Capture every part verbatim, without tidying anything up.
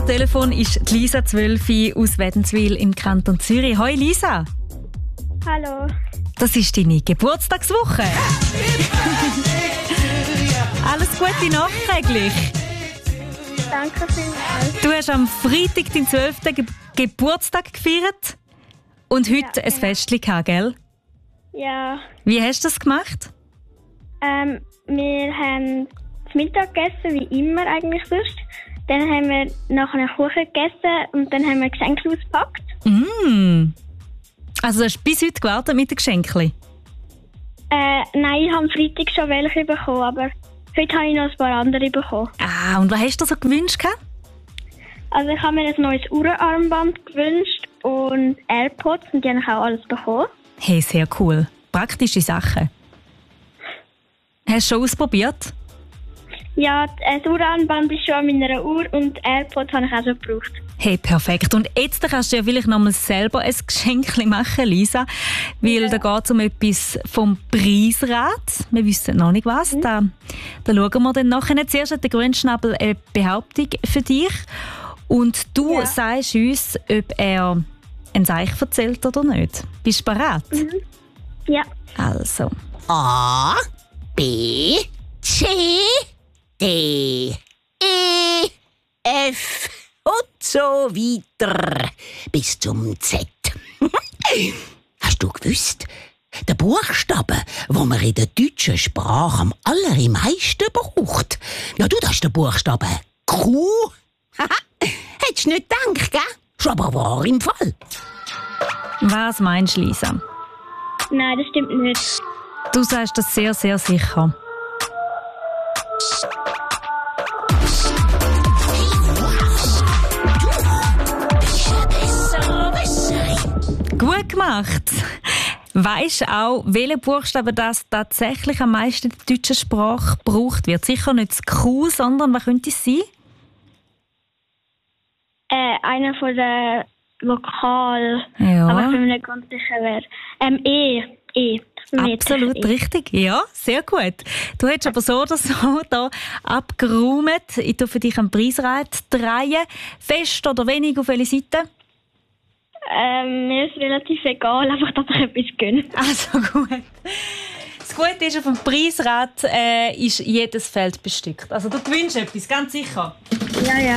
am Telefon ist Lisa zwölf aus Wädenswil im Kanton Zürich. Hoi Lisa. Hallo. Das ist deine Geburtstagswoche. Alles Gute nachträglich. Danke vielmals. Du hast am Freitag deinen zwölften Ge- Geburtstag gefeiert und heute Ja, ein ja. Festchen gehabt, gell? Ja, Wie hast du das gemacht? ähm, wir haben zu Mittag gegessen, wie immer eigentlich sonst. Dann haben wir nachher einen Kuchen gegessen und dann haben wir Geschenke ausgepackt. Mm. Also du hast bis heute gewartet mit den Geschenken? Äh, nein, ich habe am Freitag schon welche bekommen, aber heute habe ich noch ein paar andere bekommen. Ah, und was hast du so gewünscht? Also ich habe mir ein neues Uhrenarmband gewünscht und AirPods und die habe ich auch alles bekommen. Hey, sehr cool. Praktische Sachen. Hast du schon ausprobiert? Ja, das Uhrenarmband ist schon an meiner Uhr und AirPods habe ich auch schon gebraucht. Hey, perfekt. Und jetzt kannst du ja vielleicht noch mal selber ein Geschenk machen, Lisa. Weil Ja. da geht es um etwas vom Preisrat. Wir wissen noch nicht was. Mhm. Da, da schauen wir dann nachher. Zuerst hat der Grünschnabel eine Behauptung für dich. Und du Ja. sagst uns, ob er ein Seich erzählt oder nicht. Bist du bereit? Ja, Also. A, B, C, D, E, F und so weiter bis zum Z. Hast du gewusst, der Buchstabe, wo man in der deutschen Sprache am allermeisten braucht, ja du, das ist der Buchstabe Q. Hättest du nicht gedacht, gell? Schon aber wahr im Fall. Was meinst du, Lisa? nein, das stimmt nicht. Du sagst das sehr, sehr sicher. Gut gemacht. Weisst du auch, welcher Buchstabe das tatsächlich am meisten in der deutschen Sprache gebraucht wird? Sicher nicht das Q, sondern was könnte es sein? Äh, einer von den Vokal. Ja. Aber ich bin mir nicht ganz sicher, wer. Ähm, E. E. Ich bin mir nicht Absolut sicher, E. richtig. Ja, sehr gut. Du hättest aber so oder so da abgeräumt. Ich tue für dich einen Preisrad drehen. Fest oder wenig, auf welche Seite? Ähm, mir ist relativ egal, einfach, dass ich etwas gönne. Also gut. Das Gute ist, auf dem Preisrad äh, ist jedes Feld bestückt. Also du gewinnst etwas, ganz sicher. Ja, ja.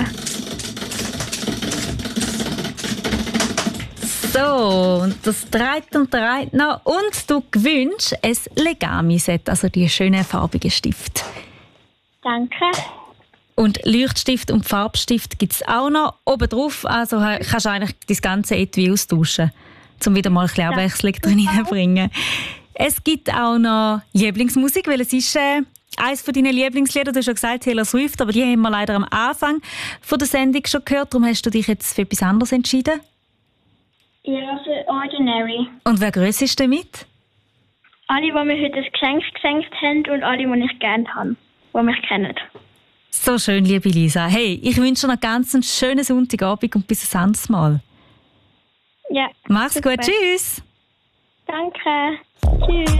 So, und das dreht und dreht noch. Und du gewinnst ein Legami-Set, also die schönen farbigen Stift. Danke. Und Leuchtstift und Farbstift gibt es auch noch oben drauf. Also ha- kannst du eigentlich das ganze Etui austauschen, um wieder mal ein bisschen Abwechslung drin reinzubringen. Es gibt auch noch Lieblingsmusik, weil es ist äh, eines von deinen Lieblingslieder. Du hast schon gesagt, Taylor Swift, aber die haben wir leider am Anfang von der Sendung schon gehört. Darum hast du dich jetzt für etwas anderes entschieden. Ja, für Ordinary. Und wer grösst ist damit? Alle, die mir heute ein Geschenk geschenkt haben und alle, die ich gerne habe, die mich kennen. So schön, liebe Lisa. Hey, ich wünsche dir noch ganz einen schönen Sonntagabend und bis ein anderes Mal. Ja. Mach's super. gut, tschüss! Danke. Tschüss.